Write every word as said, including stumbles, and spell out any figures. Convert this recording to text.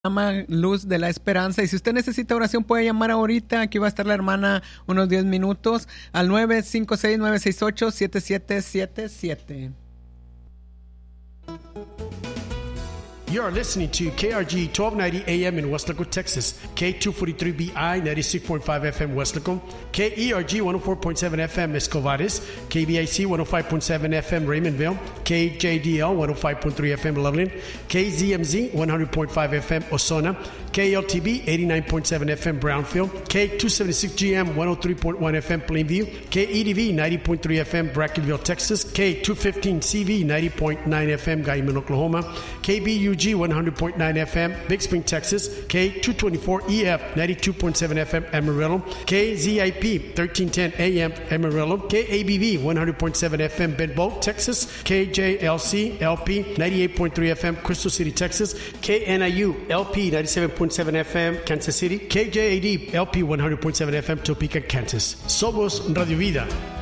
Luz de la Esperanza. Y si usted necesita oración, puede llamar ahorita. Aquí va a estar la hermana unos diez minutos al nueve cinco seis, nueve seis ocho, siete siete siete siete. You are listening to K R G twelve ninety A M in Weslaco, Texas, K two forty-three B I ninety-six point five F M Weslaco, K E R G one oh four point seven F M Escovares, K B I C one oh five point seven F M Raymondville, K J D L one oh five point three F M Loveland, K Z M Z one hundred point five F M Osona, K L T B eighty-nine point seven F M Brownfield, K two seventy-six G M one oh three point one F M Plainview, K E D V ninety point three F M Brackenville, Texas, K two fifteen C V ninety point nine F M Guyman, Oklahoma, K B U G one hundred point nine F M Big Spring, Texas, K two twenty-four E F ninety-two point seven F M Amarillo, K Z I P thirteen ten A M Amarillo, K A B V one hundred point seven F M Bedboe, Texas, K J L C L P ninety-eight point three F M Crystal City, Texas, K N I U L P ninety-seven point seven F M Kansas City, K J A D L P one hundred point seven F M Topeka, Kansas. Somos Radio Vida.